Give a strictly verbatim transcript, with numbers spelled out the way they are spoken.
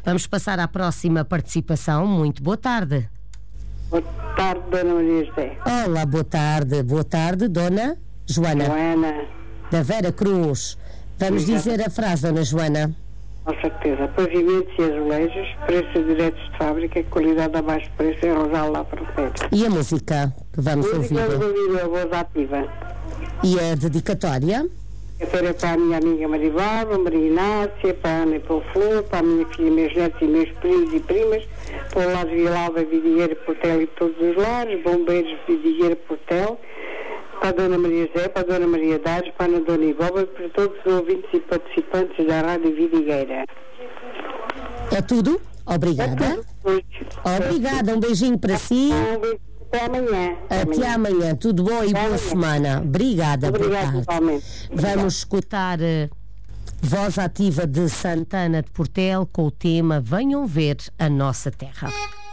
Vamos passar à próxima participação. Muito boa tarde. Boa tarde, Dona Maria José. Olá, boa tarde. Boa tarde, Dona Joana. Joana. Da Vera Cruz. Vamos Exato. dizer a frase, Dona Joana. Com certeza. Pavimentos e azulejos, preços diretos de fábrica, qualidade a baixo preço em Rosal lá para frente. E a música que vamos Música ouvir? vamos ouvir a voz ativa. E a dedicatória? Essa era para a minha amiga Marivalva, Maria Inácia, para a Ana e para o Flor, para a minha filha, meus netos e meus primos e primas, para o lado de Vilalva, Vidigueira, Portel e todos os lares, bombeiros, Vidigueira, Portel, para a Dona Maria José, para a Dona Maria Dares, para a Dona Ivalva e para todos os ouvintes e participantes da Rádio Vidigueira. É tudo? Obrigada. É tudo. Obrigada, um beijinho para si. Um beijo. Até amanhã. Até amanhã. Tudo bom e Até boa amanhã. semana. Obrigada. Obrigada, igualmente. Vamos escutar uh, Voz Ativa de Santana de Portel com o tema Venham Ver a Nossa Terra.